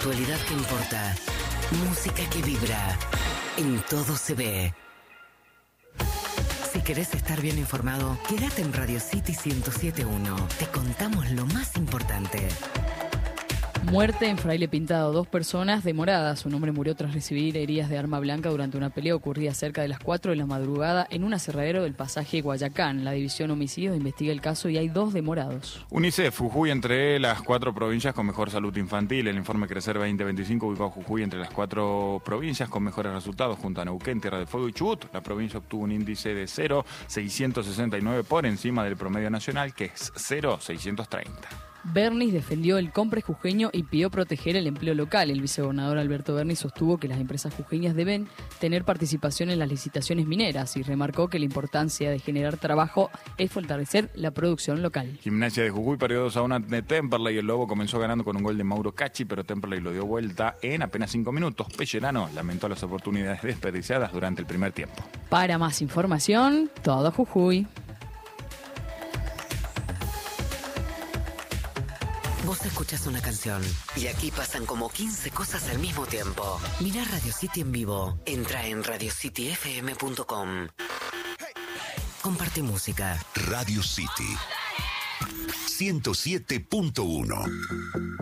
actualidad que importa. Música que vibra. En Todo se ve. Si querés estar bien informado, quédate en Radio City 107.1. Te contamos lo más importante. Muerte en Fraile Pintado. 2 personas demoradas. Un hombre murió tras recibir heridas de arma blanca durante una pelea ocurrida cerca de las 4 de la madrugada en un aserradero del pasaje Guayacán. La división homicidios investiga el caso y hay 2 demorados. UNICEF, Jujuy entre las 4 provincias con mejor salud infantil. El informe Crecer 2025 ubicó a Jujuy entre las 4 provincias con mejores resultados junto a Neuquén, Tierra del Fuego y Chubut. La provincia obtuvo un índice de 0,669 por encima del promedio nacional, que es 0,630. Bernis defendió el compre jujeño y pidió proteger el empleo local. El vicegobernador Alberto Bernis sostuvo que las empresas jujeñas deben tener participación en las licitaciones mineras y remarcó que la importancia de generar trabajo es fortalecer la producción local. Gimnasia de Jujuy perdió 2-1 ante Temperley. El Lobo comenzó ganando con un gol de Mauro Cacci, pero Temperley lo dio vuelta en apenas 5 minutos. Pellerano lamentó las oportunidades desperdiciadas durante el primer tiempo. Para más información, Todo Jujuy. Vos escuchás una canción y aquí pasan como 15 cosas al mismo tiempo. Mirá Radio City en vivo. Entra en radiocityfm.com. Comparte música. Radio City 107.1.